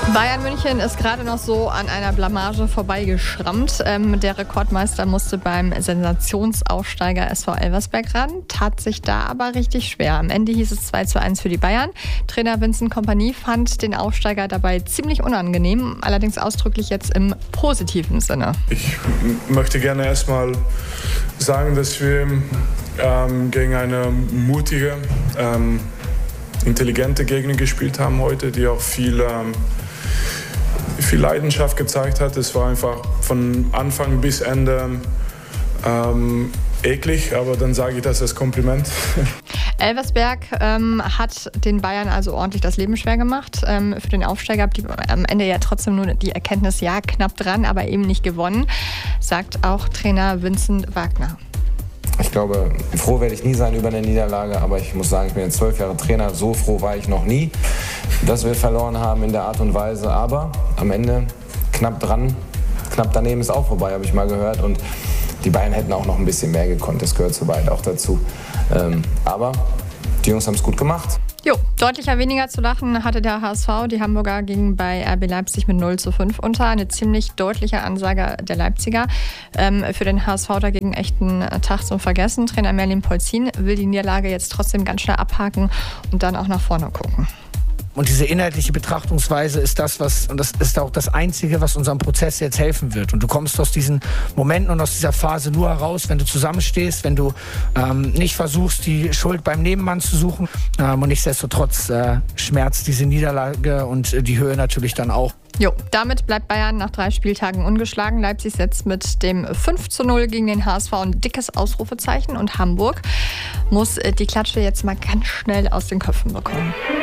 Bayern München ist gerade noch so an einer Blamage vorbeigeschrammt. Der Rekordmeister musste beim Sensationsaufsteiger SV Elversberg ran, tat sich da aber richtig schwer. Am Ende hieß es 2:1 für die Bayern. Trainer Vincent Kompany fand den Aufsteiger dabei ziemlich unangenehm, allerdings ausdrücklich jetzt im positiven Sinne. Ich möchte gerne erstmal sagen, dass wir gegen eine mutige, intelligente Gegner gespielt haben heute, die auch viel Leidenschaft gezeigt hat. Es war einfach von Anfang bis Ende eklig, aber dann sage ich das als Kompliment. Elversberg hat den Bayern also ordentlich das Leben schwer gemacht. Für den Aufsteiger blieb am Ende ja trotzdem nur die Erkenntnis, ja, knapp dran, aber eben nicht gewonnen, sagt auch Trainer Vincent Wagner. Ich glaube, froh werde ich nie sein über eine Niederlage, aber ich muss sagen, ich bin jetzt 12 Jahre Trainer, so froh war ich noch nie, dass wir verloren haben in der Art und Weise. Aber am Ende knapp dran, knapp daneben ist auch vorbei, habe ich mal gehört. Und die Bayern hätten auch noch ein bisschen mehr gekonnt, das gehört soweit auch dazu. Aber die Jungs haben es gut gemacht. Jo, deutlicher weniger zu lachen hatte der HSV. Die Hamburger gingen bei RB Leipzig mit 0:5 unter. Eine ziemlich deutliche Ansage der Leipziger. Für den HSV dagegen echt ein Tag zum Vergessen. Trainer Merlin Polzin will die Niederlage jetzt trotzdem ganz schnell abhaken und dann auch nach vorne gucken. Und diese inhaltliche Betrachtungsweise ist das, und das ist auch das Einzige, was unserem Prozess jetzt helfen wird. Und du kommst aus diesen Momenten und aus dieser Phase nur heraus, wenn du zusammenstehst, wenn du nicht versuchst, die Schuld beim Nebenmann zu suchen. Und nichtsdestotrotz schmerzt diese Niederlage und die Höhe natürlich dann auch. Jo, damit bleibt Bayern nach 3 Spieltagen ungeschlagen. Leipzig setzt mit dem 5:0 gegen den HSV ein dickes Ausrufezeichen und Hamburg muss die Klatsche jetzt mal ganz schnell aus den Köpfen bekommen.